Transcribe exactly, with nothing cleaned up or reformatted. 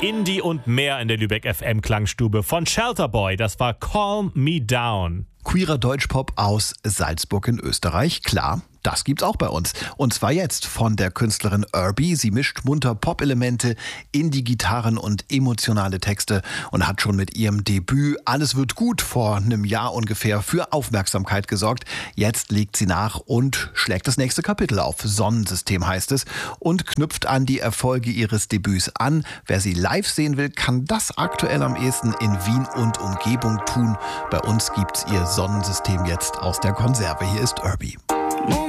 Indie und mehr in der Lübeck F M Klangstube von Shelterboy. Das war Calm Me Down. Queerer Deutschpop aus Salzburg in Österreich, klar. Das gibt's auch bei uns. Und zwar jetzt von der Künstlerin Irby. Sie mischt munter Pop-Elemente, Indie-Gitarren und emotionale Texte und hat schon mit ihrem Debüt Alles wird gut vor einem Jahr ungefähr für Aufmerksamkeit gesorgt. Jetzt legt sie nach und schlägt das nächste Kapitel auf. Sonnensystem heißt es und knüpft an die Erfolge ihres Debüts an. Wer sie live sehen will, kann das aktuell am ehesten in Wien und Umgebung tun. Bei uns gibt's ihr Sonnensystem jetzt aus der Konserve. Hier ist Irby.